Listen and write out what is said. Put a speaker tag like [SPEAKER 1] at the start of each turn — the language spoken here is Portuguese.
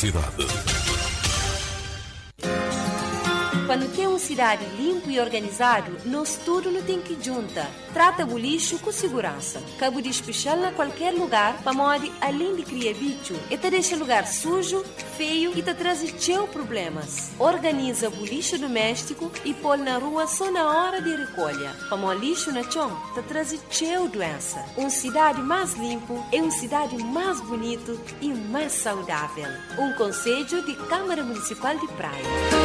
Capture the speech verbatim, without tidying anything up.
[SPEAKER 1] cidade.
[SPEAKER 2] Quando quer uma cidade limpa e organizado, nós tudo não tem que junta. Trata o lixo com segurança. Cabo de especial na qualquer lugar, para modo além de criar bicho, e te deixa lugar sujo, feio e te traz cheio problemas. Organiza o lixo doméstico e pôr na rua só na hora de recolha. Para o lixo na chão, te traz cheio doença. Uma cidade mais limpa é uma cidade mais bonita e mais saudável. Um conselho de Câmara Municipal de Praia.